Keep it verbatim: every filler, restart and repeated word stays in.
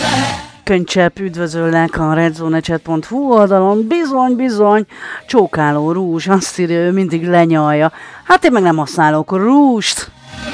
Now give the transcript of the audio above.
Könycsepp, üdvözöllek a redzonechat pont hu oldalon. Bizony, bizony, csókáló rúzs, azt írja, ő mindig lenyalja. Hát én meg nem használok rúzst.